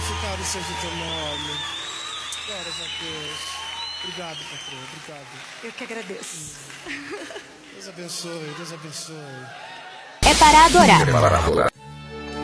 glorificado seja o teu nome. Glórias a Deus. Obrigado, patrão. Obrigado. Eu que agradeço. Deus abençoe. Deus abençoe. É para adorar.